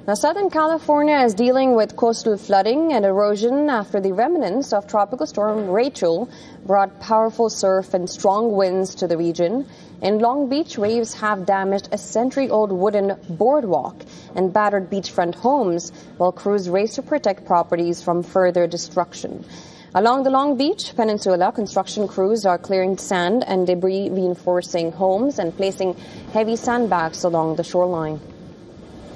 Now, Southern California is dealing with coastal flooding and erosion after the remnants of Tropical Storm Rachel brought powerful surf and strong winds to the region. In Long Beach, waves have damaged a century-old wooden boardwalk and battered beachfront homes, while crews race to protect properties from further destruction. Along the Long Beach Peninsula, construction crews are clearing sand and debris, reinforcing homes and placing heavy sandbags along the shoreline.